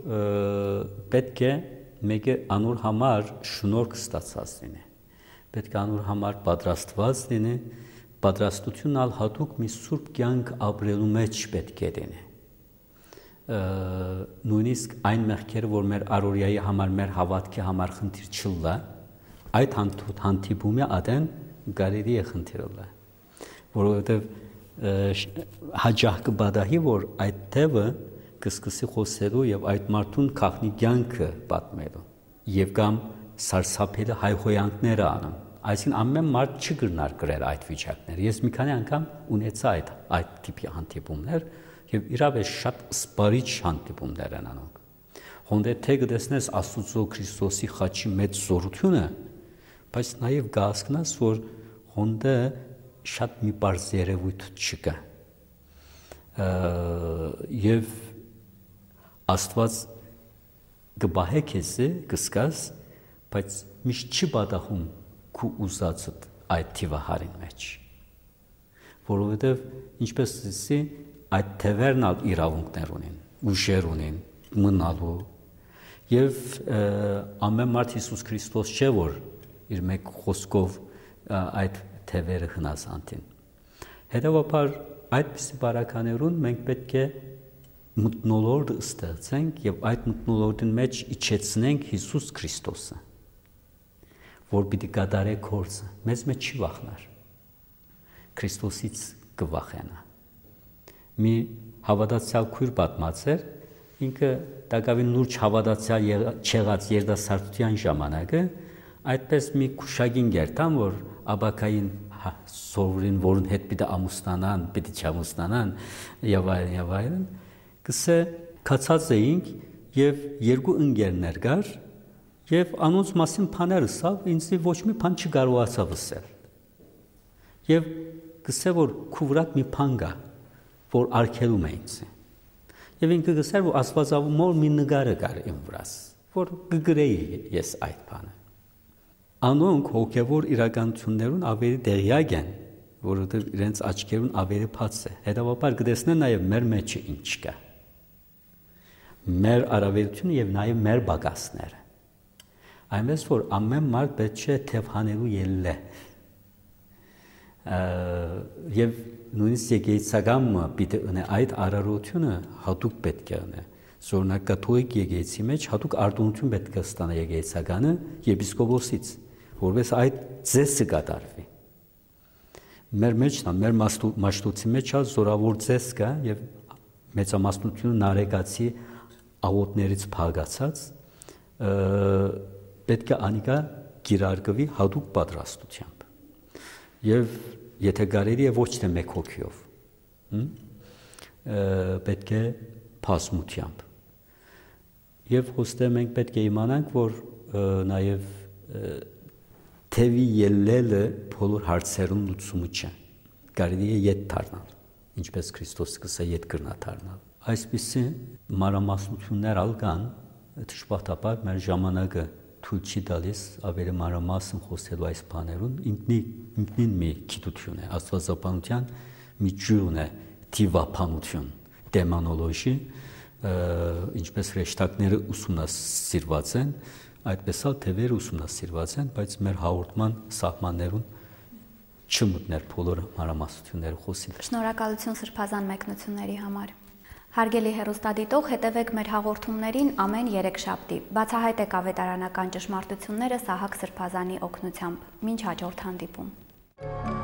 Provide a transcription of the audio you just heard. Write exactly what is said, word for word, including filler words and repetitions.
պետք է մեկը անոր համար շնորհք ստացած լինի։ Պետք է անոր համար պատրաստված լինի, պատրաստությունն ալ հատուկ մի սուրբ կյանք ապրելու մեջ պետք է լինի։ Նույնիսկ այն մեղքերը, որ մեր առօրյայի համար, մեր հավատքի համար խնդիր չլա, այդ հանդիպումը ադեն գարելի է խնդիրը, որովհետև հաջող կբադահի, որ այդ թևը կսկսի խոսելու եւ այդ մարդուն քաղնի կյանքը պատմելու եւ կամ սարսափելի հայհոյանքները անում։ Այսինքն ամեն մարդ չգրնար գրել այդ վիճակները։ Ես մի քանի անգամ ունեցա այդ այդ տիպի հանդիպումներ եւ իրավ է շատ սպարիչ հանդիպումներ են անում։ Հոնդե թե գտեսնես Աստծո Քրիստոսի խաչի մեծ զորությունը, բայց նաեւ գասկնաս, որ հոնդե շատ մի բարձ երևույթ չկա։ Եվ Աստված գբահե քեզի կսկաս, բայց միշտ չի բադախում քու ուզածդ այդ թիվահարին մեջ, որովհետև ինչպես ասի, այդ թևերն ալ իրավունքներ ունին, ուժեր ունին, մնալու, եւ ամեն մարդ Հիսուս Քրիստոս չէ, որ իր մեկ խոսքով այդ թևերը հնազանդին։ Հետևաբար այդպիսի բարականերուն մենք պետք է մթնոլորտ ստեղծենք եւ այդ մթնոլորտին մեջ իջեցնենք Հիսուս Քրիստոսը, որ պիտի կատարե գործը, մեզ մեջ չի վախնար, Քրիստոսից կվախենա։ Մի հավատացյալ քույր պատմած էր, ինքը տակավին լուրջ հավատացյալ չեղած երիտասարդության ժամանակը այդպես մի քուշագին գերտան, որ աբակային սովորին, որն հետ պիտի ամուսնանան, պիտի չամուսնանան եւ այլն եւ այլն, կսե կացած էինք եւ երկու ընկերներ կար եւ անոնց մասին բաներ ասավ, ինձ ոչ մի բան չկարողացավ ասել։ Եվ կսե որ քուվրակ մի բան կա, որ արգելում է ինձ։ Եվ ինքը գսեր, որ Աստվածավումոր մի նկարը կար իմ վրաս, որ կգրեի ես այդ բանը։ Անոնք հոգևոր իրականություններուն ավելի տեղյակ են, որովհետև իրենց աչքերուն ավելի բաց է։ Հետևաբար կտեսնեն նաև մեր մեջը ինչ կա։ Մեր արավելությունը եւ նաև մեր բագասները։ Այնպես որ ամեն մարդ պետք է թևանելու ելլե։ Եվ նույնիսկ եկեղեցագամը պիտի ունե այդ արարությունը հատուկ պետք է ունե։ Զորնակ կաթոլիկ եկեղեցի մեջ հատուկ արտոնություն պետք է ստանա եկեղեցագանը եպիսկոպոսից, որպես այդ ձեսը կատարվի։ Մեր մեջն է, մեր մաշտոցի մեջ է զորավոր ձես կա եւ մեծամասնությունը նարեկացի աղոտներից փագացած պետք է անիկա գիրարգվի հատուկ պատրաստությամբ։ Եվ եթե կարելի է ոչ թե մեկ հոգիով, պետք է բազմությամբ։ Եվ ոստե մենք պետք է իմանանք, որ նաև թևի ելլելը բոլոր հարցերուն լուծումը չէ։ Կարելի է ետ դառնալ, ինչպես Քրիստոսը կսա ետ կրնա դառնալ։ Այսպիսի մանրամասնություններ ալ կան, դժբախտաբար մեր ժամանակը թույլ չի տալիս ավելի մանրամասն խոսելու այս բաներուն, ինքնին մի գիտություն է, աստվածաբանության մի ջուրն է, թիվապանություն, դեմանոլոգի, ինչպես հրեշտակները ուսումնասիրված են, այդպես էլ թևերը ուսումնասիրված են, բայց մեր հաղորդման սահմաններուն չմտներ բոլոր մանրամասնությունները խոսիլ։ Շնորհակալություն սրբազան մեկնությունների համար։ Հարգելի հեռուստադիտող, հետևեք մեր հաղորդումներին ամեն երեքշաբթի։ Բացահայտեք ավետարանական ճշմարտությունները Սահակ Սրբազանի օգնությամբ։ Մինչ հաջորդ հանդիպում։